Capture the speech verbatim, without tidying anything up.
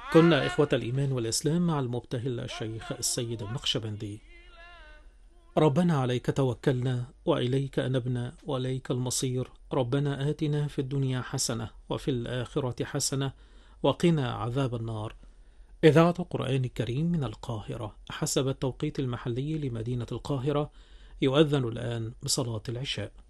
كنا إخوة الإيمان والإسلام مع المبتهل الشيخ السيد النقشبندي. ربنا عليك توكلنا وإليك أنبنا وإليك المصير. ربنا آتنا في الدنيا حسنة وفي الآخرة حسنة وقنا عذاب النار. إذاعة قرآن الكريم من القاهرة حسب التوقيت المحلي لمدينة القاهرة. يؤذن الآن بصلاة العشاء.